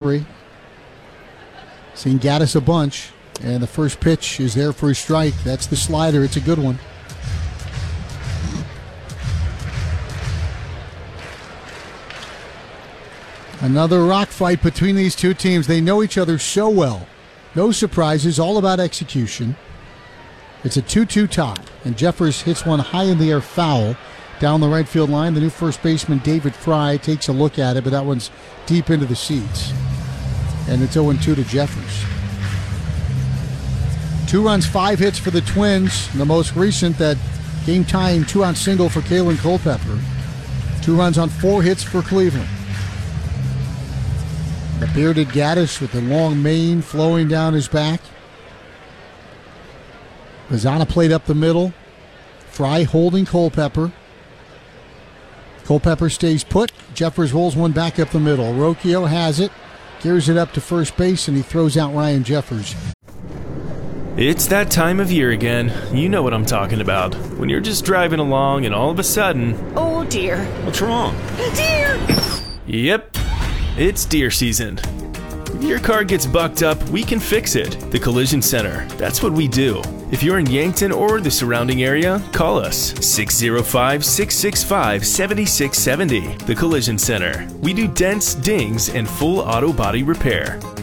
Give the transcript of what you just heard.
Jeffrey. Seen Gaddis a bunch. And the first pitch is there for a strike. That's the slider. It's a good one. Another rock fight between these two teams. They know each other so well. No surprises, all about execution. It's a 2-2 tie, and Jeffers hits one high in the air foul down the right field line. The new first baseman, David Fry, takes a look at it, but that one's deep into the seats. And it's 0-2 to Jeffers. 2 runs, 5 hits for the Twins. The most recent, that game-tying 2-out single for Kalen Culpepper. 2 runs on 4 hits for Cleveland. The bearded Gaddis with the long mane flowing down his back. Lozano played up the middle. Fry holding Culpepper. Culpepper stays put. Jeffers rolls one back up the middle. Rocchio has it. Gears it up to first base, and he throws out Ryan Jeffers. It's that time of year again. You know what I'm talking about. When you're just driving along and all of a sudden... Oh, dear. What's wrong? Deer! Yep. It's deer season. If your car gets bucked up, we can fix it. The Collision Center. That's what we do. If you're in Yankton or the surrounding area, call us. 605-665-7670. The Collision Center. We do dents, dings, and full auto body repair.